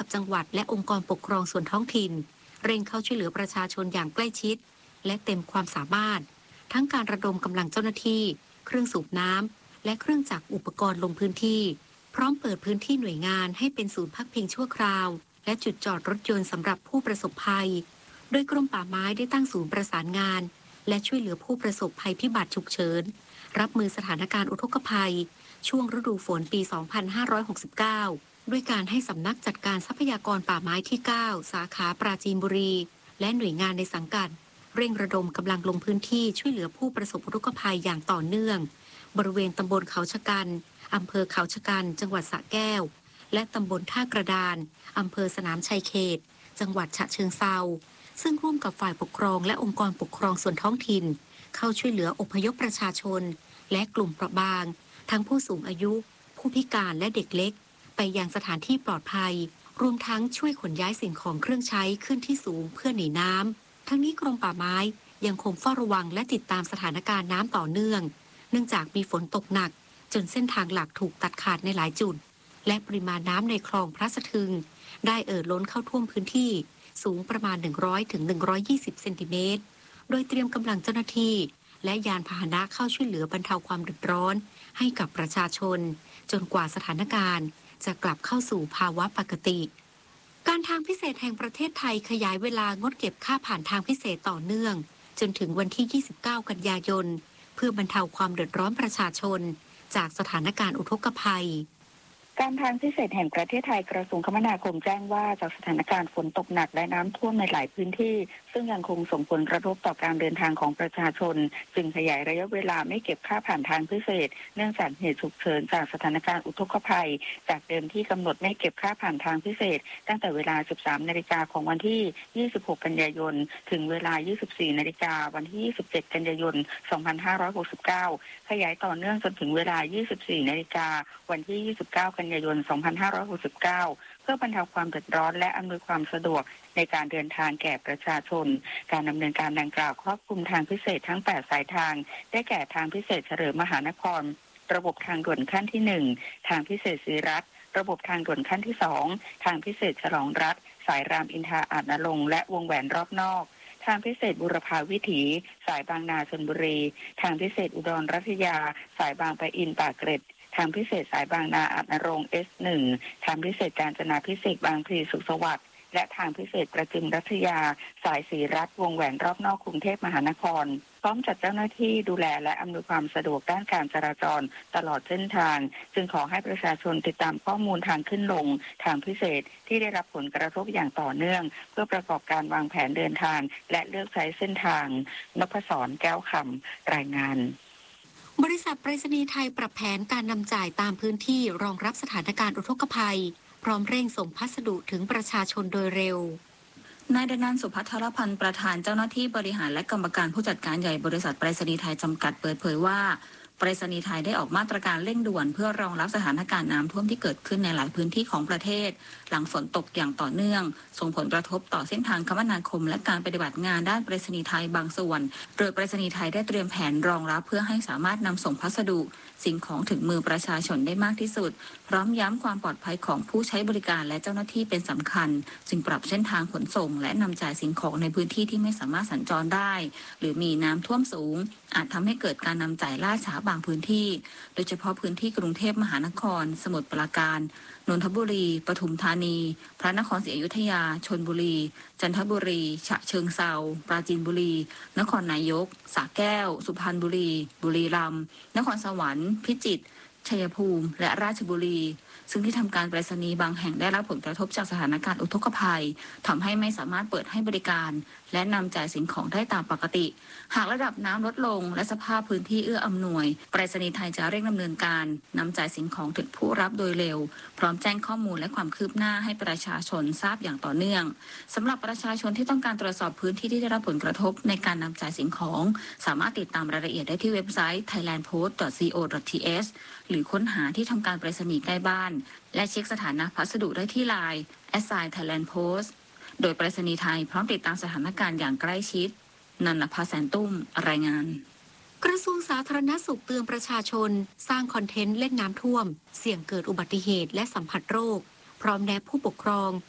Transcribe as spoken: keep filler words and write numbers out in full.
กับจังหวัดและองค์กรปกครองส่วนท้องถิ่นเร่งเข้าช่วยเหลือประชาชนอย่างใกล้ชิดและเต็มความสามารถทั้งการระดมกำลังเจ้าหน้าที่เครื่องสูบน้ำและเครื่องจักรอุปกรณ์ลงพื้นที่พร้อมเปิดพื้นที่หน่วยงานให้เป็นศูนย์พักพิงชั่วคราวและจุดจอดรถยนต์สำหรับผู้ประสบภัยโดยกรมป่าไม้ได้ตั้งศูนย์ประสานงานและช่วยเหลือผู้ประสบภัยพิบัติฉุกเฉินรับมือสถานการณ์อุทกภัยช่วงฤดูฝนปี สองพันห้าร้อยหกสิบเก้า ด้วยการให้สำนักจัดการทรัพยากรป่าไม้ที่ เก้า สาขาปราจีนบุรีและหน่วยงานในสังกัดเร่งระดมกำลังลงพื้นที่ช่วยเหลือผู้ประสบอุทกภัยอย่างต่อเนื่องบริเวณตำบลเขาชะกันอำเภอเขาชะกันจังหวัดสระแก้วและตำบลท่ากระดานอำเภอสนามชัยเขตจังหวัดฉะเชิงเทราซึ่งร่วมกับฝ่ายปกครองและองค์กรปกครองส่วนท้องถิ่นเข้าช่วยเหลืออพยพประชาชนและกลุ่มเปราะบางทั้งผู้สูงอายุผู้พิการและเด็กเล็กไปยังสถานที่ปลอดภัยรวมทั้งช่วยขนย้ายสิ่งของเครื่องใช้ขึ้นที่สูงเพื่อหนีน้ำทั้งนี้กรมป่าไม้ยังคงเฝ้าระวังและติดตามสถานการณ์น้ำต่อเนื่องเนื่องจากมีฝนตกหนักจนเส้นทางหลักถูกตัดขาดในหลายจุดและปริมาณน้ำในคลองพระสะทึงได้เอ่อล้นเข้าท่วมพื้นที่สูงประมาณหนึ่งร้อยถึงหนึ่งร้อยยี่สิบเซนติเมตรโดยเตรียมกำลังเจ้าหน้าที่และยานพาหนะเข้าช่วยเหลือบรรเทาความเดือดร้อนให้กับประชาชนจนกว่าสถานการณ์จะกลับเข้าสู่ภาวะปกติการทางพิเศษแห่งประเทศไทยขยายเวลางดเก็บค่าผ่านทางพิเศษต่อเนื่องจนถึงวันที่ยี่สิบเก้ากันยายนเพื่อบรรเทาความเดือดร้อนประชาชนจากสถานการณ์อุทกภัยการทางพิเศษแห่งประเทศไทยกระทรวงคมนาคมแจ้งว่าจากสถานการณ์ฝนตกหนักและน้ำท่วมในหลายพื้นที่ซึ่งยังคงส่งผลกระทบต่อการเดินทางของประชาชนจึงขยายระยะเวลาไม่เก็บค่าผ่านทางพิเศษเนื่องจากเหตุฉุกเฉินจากสถานการณ์อุทกภัยจากเดิมที่กำหนดไม่เก็บค่าผ่านทางพิเศษตั้งแต่เวลา สิบสามนาฬิกาของวันที่ยี่สิบหกกันยายนถึงเวลา ยี่สิบสี่นาฬิกาวันที่ยี่สิบเจ็ดกันยายนสองพันห้าร้อยหกสิบเก้าขยายต่อเนื่องจนถึงเวลา ยี่สิบสี่นาฬิกาวันที่ยี่สิบเก้ากันยายนสองพันห้าร้อยหกสิบเก้าเพื่อบรรเทาความเดือดร้อนและอำนวยความสะดวกในการเดินทางแก่ประชาชนการดำเนินการดังกล่าวครอบคลุมทางพิเศษทั้งแปดสายทางได้แก่ทางพิเศษเฉลิมมหานครระบบทางด่วนขั้นที่หนึ่งทางพิเศษศรีรัตน์ระบบทางด่วนขั้นที่สองทางพิเศษฉลองรัฐสายรามอินทราอาจนรงค์และวงแหวนรอบนอกทางพิเศษบุรพาวิถีสายบางนาชลบุรีทางพิเศษอุดรรัตยาสายบางปะอินปากเกร็ดทางพิเศษสายบางนาอาจนรงค์ เอส หนึ่ง ทางพิเศษกาญจนาพิเศษบางพลีสุขสวัสดิ์และทางพิเศษประจุมรัตยาสายศรีรัตน์วงแหวนรอบนอกกรุงเทพมหานครพร้อมจัดเจ้าหน้าที่ดูแลและอำนวยความสะดวกด้านการจราจรตลอดเส้นทางจึงขอให้ประชาชนติดตามข้อมูลทางขึ้นลงทางพิเศษที่ได้รับผลกระทบอย่างต่อเนื่องเพื่อประกอบการวางแผนเดินทางและเลือกใช้เส้นทางนพศรแก้วคำรายงานบริษัทไปรษณีย์ไทยปรับแผนการนำจ่ายตามพื้นที่รองรับสถานการณ์อุทกภัยพร้อมเร่งส่งพัสดุถึงประชาชนโดยเร็วนายดนันท์ สุภัทรพันธ์ประธานเจ้าหน้าที่บริหารและกรรมการผู้จัดการใหญ่บริษัทไปรษณีย์ไทยจำกัดเปิดเผยว่าไปรษณีย์ไทยได้ออกมาตรการเร่งด่วนเพื่อรองรับสถานการณ์น้ำท่วมที่เกิดขึ้นในหลายพื้นที่ของประเทศหลังฝนตกอย่างต่อเนื่องส่งผลกระทบต่อเส้นทางคมนาคมและการปฏิบัติงานด้านไปรษณีย์ไทยบางส่วนโดยไปรษณีย์ไทยได้เตรียมแผนรองรับเพื่อให้สามารถนำส่งพัสดุสิ่งของถึงมือประชาชนได้มากที่สุดพร้อมย้ำความปลอดภัยของผู้ใช้บริการและเจ้าหน้าที่เป็นสำคัญจึงปรับเส้นทางขนส่งและนำจ่ายสิ่งของในพื้นที่ที่ไม่สามารถสัญจรได้หรือมีน้ำท่วมสูงอาจทำให้เกิดการนำจ่ายล่าช้าบางพื้นที่โดยเฉพาะพื้นที่กรุงเทพมหานครสมุทรปราการนนทบุรีปทุมธานีพระนครศรีอยุธยาชลบุรีจันทบุรีฉะเชิงเทราปราจีนบุรีนครนายกสระแก้วสุพรรณบุรีบุรีรัมย์นครสวรรค์พิจิตรชัยภูมิและราชบุรีซึ่งที่ทำการไปรษณีย์บางแห่งได้รับผลกระทบจากสถานการณ์อุทกภัยทำให้ไม่สามารถเปิดให้บริการและนำจ่ายสิ่งของได้ตามปกติหากระดับน้ำลดลงและสภาพพื้นที่เอื้ออำนวยไปรษณีย์ไทยจะเร่งดำเนินการนำจ่ายสิ่งของถึงผู้รับโดยเร็วพร้อมแจ้งข้อมูลและความคืบหน้าให้ประชาชนทราบอย่างต่อเนื่องสำหรับประชาชนที่ต้องการตรวจสอบพื้นที่ที่ได้รับผลกระทบในการนำจ่ายสิ่งของสามารถติดตามรายละเอียดได้ที่เว็บไซต์ ไทยแลนด์โพสต์ ดอท ซี โอ ดอท ที เอช หรือค้นหาที่ทำการไปรษณีย์ใกล้บ้านและเช็คสถานะพัสดุได้ที่ ไลน์ แอท ไซน์ ไทยแลนด์โพสต์ โดยไปรษณีย์ไทยพร้อมติดตามสถานการณ์อย่างใกล้ชิดนันทภาแสนตุ้มรายงานกระทรวงสาธารณสุขเตือนประชาชนสร้างคอนเทนต์เล่นน้ำท่วมเสี่ยงเกิดอุบัติเหตุและสัมผัสโรคพร้อมแนะผู้ปกครอง